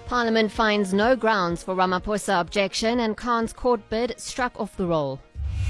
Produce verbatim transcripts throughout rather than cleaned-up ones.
Parliament finds no grounds for Ramaphosa objection and Khan's court bid struck off the roll.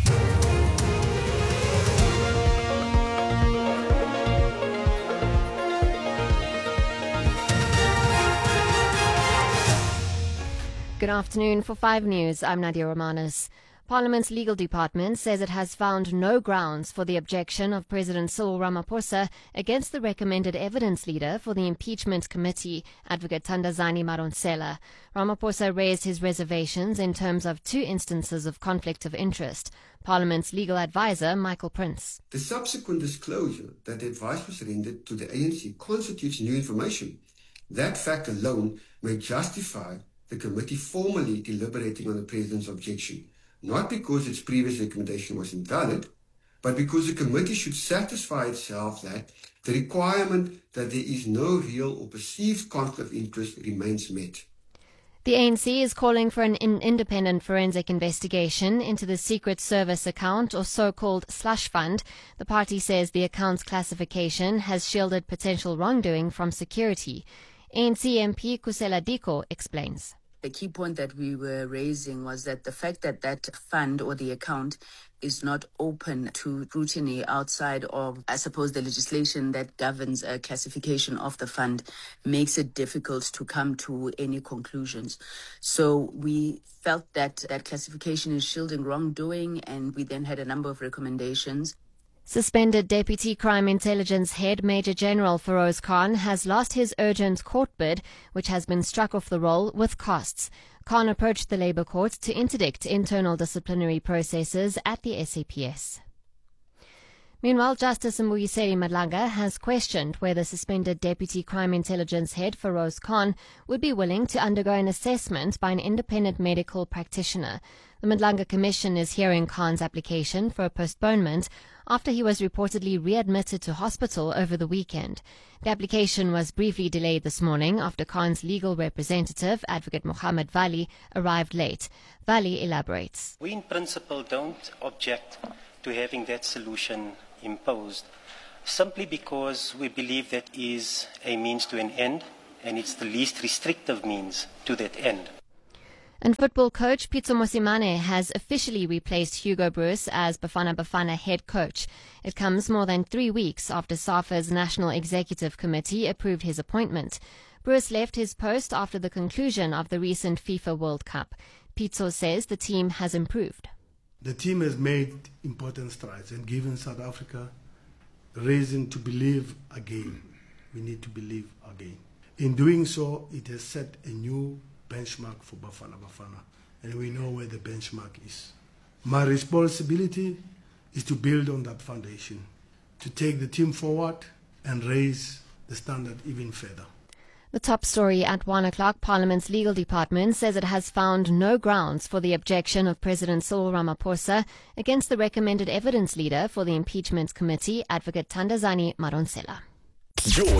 Good afternoon. For five News, I'm Nadia Romanis. Parliament's legal department says it has found no grounds for the objection of President Cyril Ramaphosa against the recommended evidence leader for the impeachment committee, Advocate Thandazani Madonsela. Ramaphosa raised his reservations in terms of two instances of conflict of interest. Parliament's legal advisor, Michael Prince. The subsequent disclosure that the advice was rendered to the A N C constitutes new information. That fact alone may justify the committee formally deliberating on the President's objection, not because its previous recommendation was invalid, but because the committee should satisfy itself that the requirement that there is no real or perceived conflict of interest remains met. The A N C is calling for an in- independent forensic investigation into the Secret Service account, or so-called slush fund. The party says the account's classification has shielded potential wrongdoing from security. A N C M P Khusela Diko explains. The key point that we were raising was that the fact that that fund or the account is not open to scrutiny outside of, I suppose, the legislation that governs a classification of the fund makes it difficult to come to any conclusions. So we felt that that classification is shielding wrongdoing, and we then had a number of recommendations. Suspended Deputy Crime Intelligence Head Major General Feroz Khan has lost his urgent court bid, which has been struck off the roll with costs. Khan approached the Labour Court to interdict internal disciplinary processes at the S A P S. Meanwhile, Justice Mbuyiseni Madlanga has questioned whether suspended Deputy Crime Intelligence Head Feroz Khan would be willing to undergo an assessment by an independent medical practitioner. The Madlanga Commission is hearing Khan's application for a postponement after he was reportedly readmitted to hospital over the weekend. The application was briefly delayed this morning after Khan's legal representative, Advocate Mohammed Vali, arrived late. Vali elaborates. We in principle don't object to having that solution imposed, simply because we believe that is a means to an end, and it's the least restrictive means to that end. And football coach Pitso Mosimane has officially replaced Hugo Broos as Bafana Bafana head coach. It comes more than three weeks after SAFA's National Executive Committee approved his appointment. Broos left his post after the conclusion of the recent FIFA World Cup. Pitso says the team has improved. The team has made important strides and given South Africa reason to believe again. We need to believe again. In doing so, it has set a new benchmark for Bafana Bafana, and we know where the benchmark is. My responsibility is to build on that foundation, to take the team forward and raise the standard even further. The top story at one o'clock, Parliament's legal department says it has found no grounds for the objection of President Cyril Ramaphosa against the recommended evidence leader for the impeachment committee, Advocate Thandazani Madonsela.